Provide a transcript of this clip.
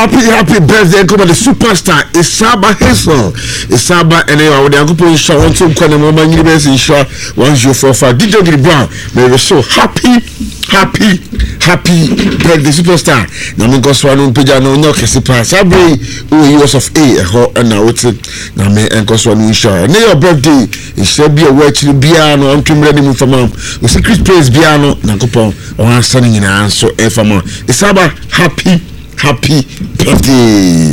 happy birthday come the superstar Isaba Hazel Isaba and I would go put show on some corner moment university show 1045 DJ Brown may be so happy birthday superstar na me go so no page no kesi pa sabre US of A ho na wote na me enko so no show na your birthday is should be a watch bia no antwemre ni mfama o secret place bia no na kopon o ansa ni nyina so e fama Isaba happy birthday.